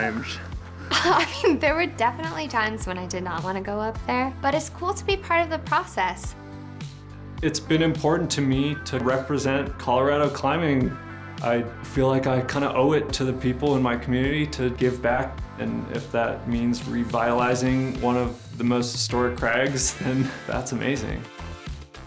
times? I mean, there were definitely times when I did not want to go up there, but it's cool to be part of the process. It's been important to me to represent Colorado climbing. I feel like I kind of owe it to the people in my community to give back, and if that means revitalizing one of the most historic crags, then that's amazing.